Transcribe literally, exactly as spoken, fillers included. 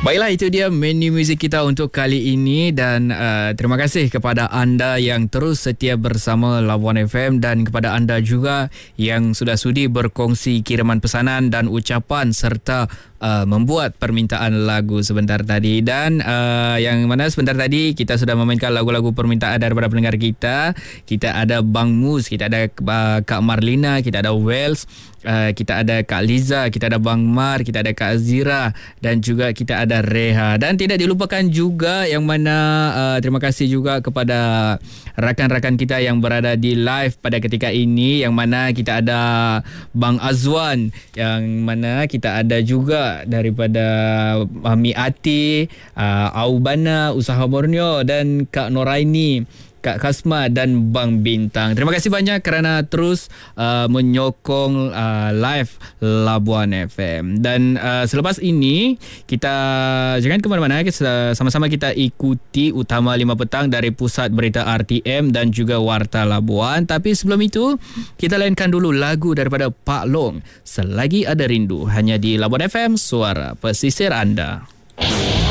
Baiklah, itu dia menu muzik kita untuk kali ini dan uh, terima kasih kepada anda yang terus setia bersama Labuan F M dan kepada anda juga yang sudah sudi berkongsi kiriman pesanan dan ucapan serta uh, membuat permintaan lagu sebentar tadi. Dan uh, yang mana sebentar tadi kita sudah memainkan lagu-lagu permintaan daripada pendengar kita. Kita ada Bang Mus, kita ada uh, Kak Marlina, kita ada Wells, Uh, kita ada Kak Liza, kita ada Bang Mar, kita ada Kak Azira dan juga kita ada Reha. Dan tidak dilupakan juga yang mana uh, terima kasih juga kepada rakan-rakan kita yang berada di live pada ketika ini, yang mana kita ada Bang Azwan, yang mana kita ada juga daripada Mami Ati, uh, Aubana, Usaha Borneo dan Kak Noraini, Kak Kasma dan Bang Bintang. Terima kasih banyak kerana terus uh, menyokong uh, live Labuan F M. Dan uh, selepas ini kita jangan ke mana-mana, sama-sama kita ikuti Utama lima Petang dari Pusat Berita R T M dan juga Warta Labuan. Tapi sebelum itu kita lainkan dulu lagu daripada Pak Long, Selagi Ada Rindu, hanya di Labuan F M, suara pesisir anda.